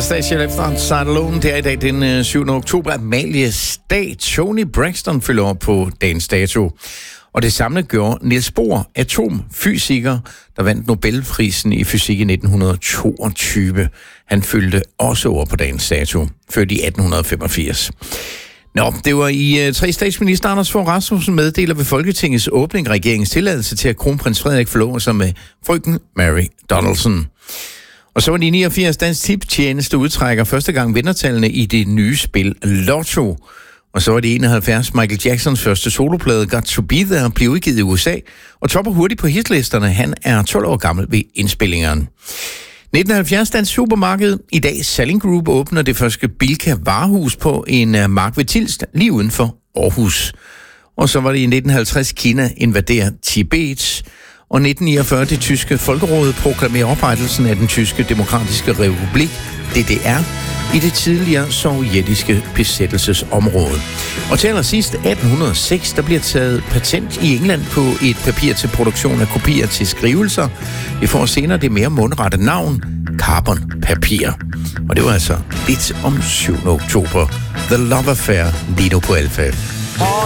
Anastasia Left Outside Alone. Det er i dag den 7. oktober. Amalies dag. Toni Braxton fylder op på dagens dato. Og det samme gjorde Niels Bohr, atomfysiker, der vandt Nobelprisen i fysik i 1922. Han fyldte også over på dagens dato, født i 1885. Nå, det var i 3 statsminister Anders Fogh Rasmussen meddeler ved Folketingets åbning regeringens tilladelse til, at kronprins Frederik forlover sig med frøken Mary Donaldson. Og så var de 89 Dansk Tipstjeneste udtrækker første gang vindertallene i det nye spil Lotto. Og så var det 71 Michael Jacksons første soloplade Got to Be There blev udgivet i USA og topper hurtigt på hitlisterne. Han er 12 år gammel ved indspillingerne. 1970 Dansk Supermarked. I dag Salling Group åbner det første Bilka varehus på en mark ved Tilst, lige uden for Aarhus. Og så var det i 1950 Kina invaderer Tibet. Og 1949 det tyske Folkeråd proklamerer oprettelsen af den tyske demokratiske republik, DDR, i det tidligere sovjetiske besættelsesområde. Og til allersidst 1806, der bliver taget patent i England på et papir til produktion af kopier til skrivelser. Vi får senere det mere mundrette navn, carbonpapir. Og det var altså lidt om 7. oktober. The Love Affair, lige nu på Alfa.